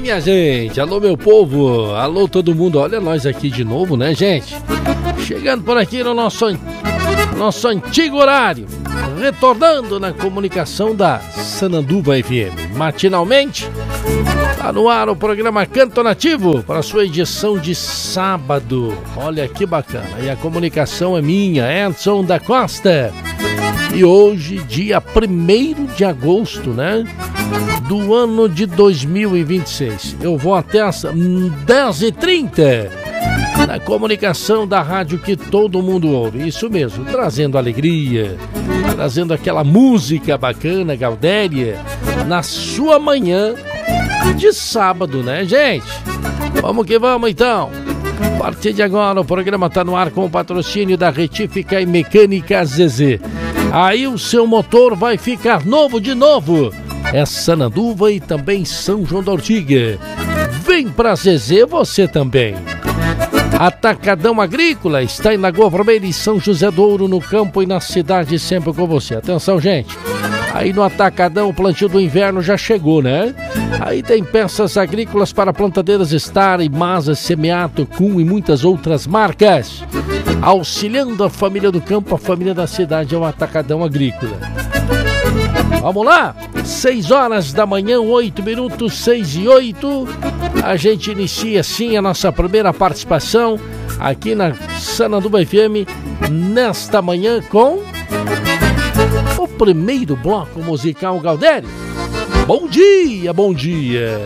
minha gente, alô meu povo, alô todo mundo, olha nós aqui de novo, né, gente? Chegando por aqui no nosso antigo horário, retornando na comunicação da Sananduva FM. Matinalmente, tá no ar o programa Canto Nativo, para a sua edição de sábado. Olha que bacana, e a comunicação é minha, Edson da Costa. E hoje, dia 1º de agosto, né? Do ano de 2026. Eu vou até às 10h30 na comunicação da rádio que todo mundo ouve. Isso mesmo, trazendo alegria, trazendo aquela música bacana, Gaudéria, na sua manhã de sábado, né, gente? Vamos que vamos, então. A partir de agora, o programa está no ar com o patrocínio da Retífica e Mecânica ZZ. Aí o seu motor vai ficar novo de novo. É Sananduva e também São João da Ortiga. Vem pra ZZ você também. Atacadão Agrícola está em Lagoa Vermelha e São José do Ouro, no campo e na cidade, sempre com você. Atenção, gente. Aí no Atacadão o plantio do inverno já chegou, né? Aí tem peças agrícolas para plantadeiras Star, Imasa, Semeato, Kuhn e muitas outras marcas. Auxiliando a família do campo, a família da cidade é o Atacadão Agrícola. Vamos lá? 6 horas da manhã, 8 minutos, 6:08. A gente inicia sim a nossa primeira participação aqui na Sananduva FM nesta manhã com o primeiro bloco musical Gaudério. Bom dia, bom dia.